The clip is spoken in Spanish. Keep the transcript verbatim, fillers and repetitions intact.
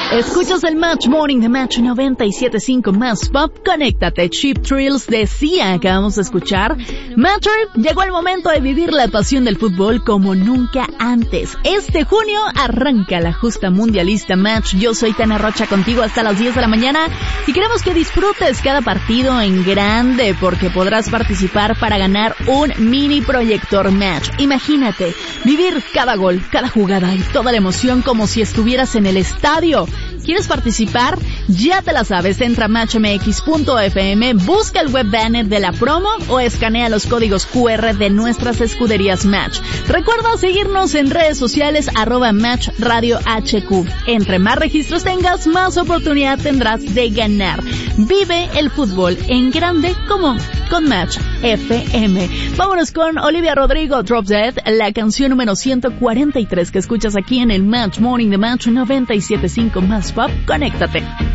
Escuchas el Match Morning de Match noventa y siete punto cinco más Pop. Conéctate. Cheap Thrills decía, acabamos de escuchar. Matcher, llegó el momento de vivir la pasión del fútbol como nunca antes. Este junio arranca la justa mundialista Match. Yo soy Tana Rocha contigo hasta las diez de la mañana y queremos que disfrutes cada partido en grande porque podrás participar para ganar un mini proyector Match. Imagínate, vivir cada gol, cada jugada y toda la emoción como si estuvieras en el estadio. ¿Quieres participar? Ya te la sabes, entra a match m x punto f m, busca el web banner de la promo o escanea los códigos cu erre de nuestras escuderías Match. Recuerda seguirnos en redes sociales arroba Match Radio H Q. Entre más registros tengas, más oportunidad tendrás de ganar. Vive el fútbol en grande como con Match F M. Vámonos con Olivia Rodrigo, Drop Dead, la canción número ciento cuarenta y tres que escuchas aquí en el Match Morning de Match noventa y siete punto cinco más Pop. Conéctate.